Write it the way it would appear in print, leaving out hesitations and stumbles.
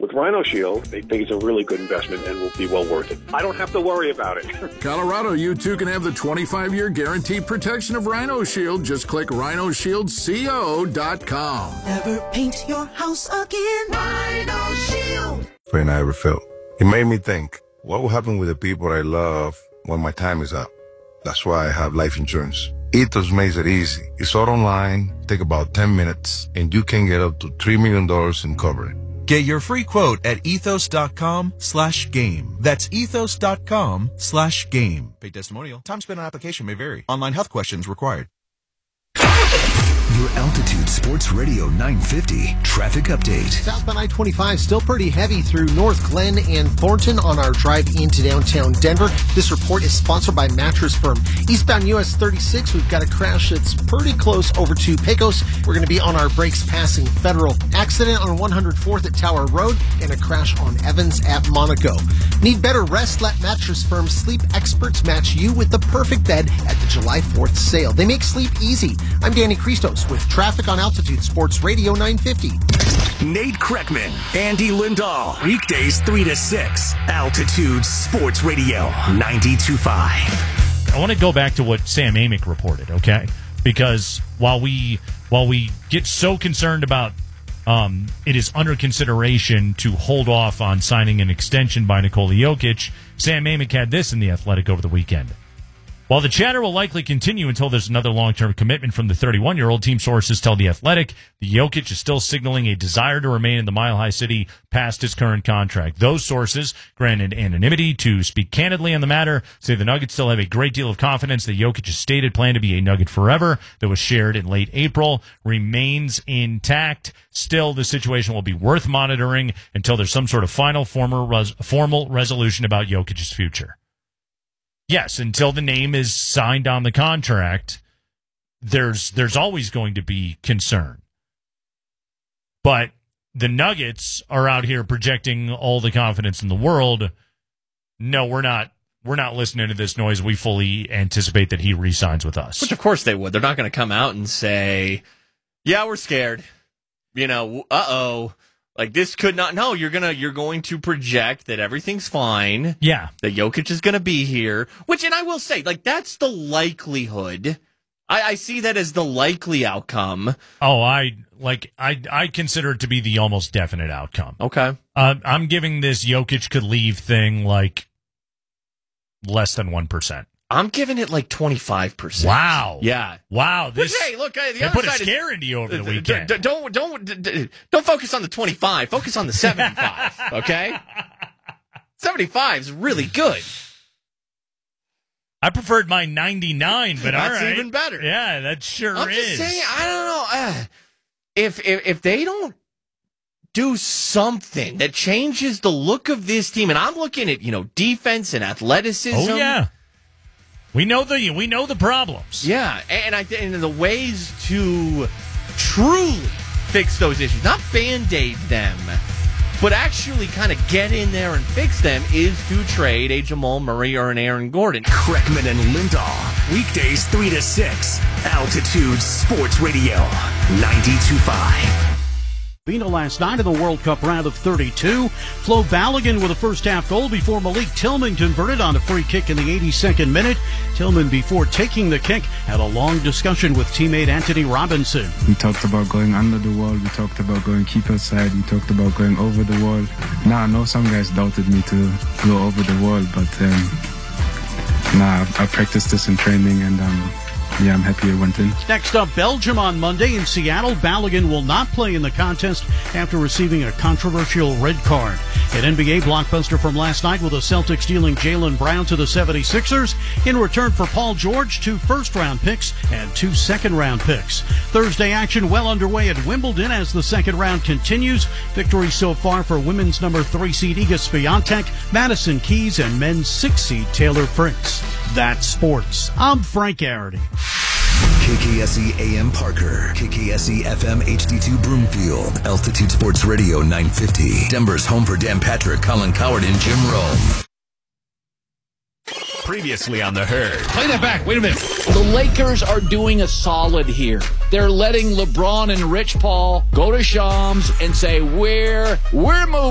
With Rhino Shield, they think it's a really good investment and will be well worth it. I don't have to worry about it. Colorado, you too can have the 25-year guaranteed protection of Rhino Shield. Just click rhinoshieldco.com. Never paint your house again. Rhino Shield. When I ever felt. It made me think, what will happen with the people I love when my time is up? That's why I have life insurance. Ethos makes it easy. It's all online, take about 10 minutes, and you can get up to $3 million in coverage. Get your free quote at ethos.com/game. That's ethos.com/game. Paid testimonial. Time spent on application may vary. Online health questions required. Your Altitude Sports Radio 950 traffic update. Southbound I-25 still pretty heavy through North Glen and Thornton on our drive into downtown Denver. This report is sponsored by Mattress Firm. Eastbound US 36, we've got a crash that's pretty close over to Pecos. We're going to be on our brakes passing Federal. Accident on 104th at Tower Road and a crash on Evans at Monaco. Need better rest? Let Mattress Firm sleep experts match you with the perfect bed at the July 4th sale. They make sleep easy. I'm Danny Christos with traffic on Altitude Sports Radio 950. Nate Kreckman, Andy Lindahl. Weekdays 3 to 6. Altitude Sports Radio 92.5. I want to go back to what Sam Amick reported, okay? Because while we get so concerned about it is under consideration to hold off on signing an extension by Nikola Jokic, Sam Amick had this in The Athletic over the weekend. While the chatter will likely continue until there's another long-term commitment from the 31-year-old, team sources tell The Athletic the Jokic is still signaling a desire to remain in the Mile High City past his current contract. Those sources, granted anonymity to speak candidly on the matter, say the Nuggets still have a great deal of confidence that Jokic's stated plan to be a Nugget forever that was shared in late April remains intact. Still, the situation will be worth monitoring until there's some sort of final formal resolution about Jokic's future. Yes, until the name is signed on the contract, there's always going to be concern. But the Nuggets are out here projecting all the confidence in the world. No, we're not listening to this noise. We fully anticipate that he re-signs with us. Which, of course, they would. They're not going to come out and say, yeah, we're scared. Like, this could not. No, you're going to project that everything's fine. Yeah. That Jokic is going to be here. Which, and I will say, like, that's the likelihood. I see that as the likely outcome. Oh, I consider it to be the almost definite outcome. Okay. I'm giving this Jokic could leave thing, like, less than 1%. I'm giving it like 25%. Wow. Yeah. Wow. This, hey, look, the they other put side a scare into you over the weekend. Don't focus on the 25. Focus on the 75. Okay. 75 is really good. I preferred my 99, but that's all right. even better. Yeah, that sure I'm is. Just saying, I don't know. If they don't do something that changes the look of this team, and I'm looking at defense and athleticism. Oh yeah. We know the problems. Yeah, and the ways to truly fix those issues, not Band-Aid them, but actually kind of get in there and fix them, is to trade a Jamal Murray or an Aaron Gordon. Kreckman and Lindahl. Weekdays 3 to 6. Altitude Sports Radio 92.5. Bina last night in the World Cup round of 32. Flo Balogun with a first-half goal before Malik Tillman converted on a free kick in the 82nd minute. Tillman, before taking the kick, had a long discussion with teammate Anthony Robinson. We talked about going under the wall. We talked about going keeper side. We talked about going over the wall. Now, I know some guys doubted me to go over the wall, but I practiced this in training, and I'm happy it went in. Next up, Belgium on Monday in Seattle. Balogun will not play in the contest after receiving a controversial red card. An NBA blockbuster from last night with the Celtics dealing Jaylen Brown to the 76ers in return for Paul George, 2 first-round picks and 2 second-round picks. Thursday action well underway at Wimbledon as the second round continues. Victories so far for women's number 3 seed Iga Swiatek, Madison Keys, and men's 6 seed Taylor Fritz. That's sports. I'm Frank Garrity. KKSE AM Parker, KKSE FM HD2 Broomfield, Altitude Sports Radio 950. Denver's home for Dan Patrick, Colin Coward, and Jim Rome. Previously on The Herd. Play that back. Wait a minute. The Lakers are doing a solid here. They're letting LeBron and Rich Paul go to Shams and say, we're moving.